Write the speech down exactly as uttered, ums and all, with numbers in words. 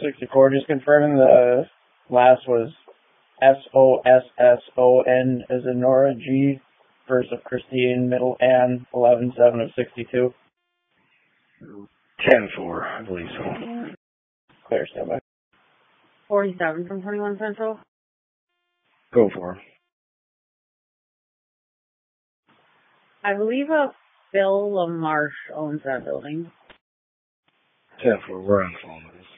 sixty-four, just confirming the last was S O S S O N as in Nora, G, first of Christine, middle Ann, eleven seven of sixty-two. ten four, I believe so. Clear, standby. forty-seven from twenty-one Central. Go for it. I believe a Phil LaMarche owns that building. ten four, we're on the phone with this.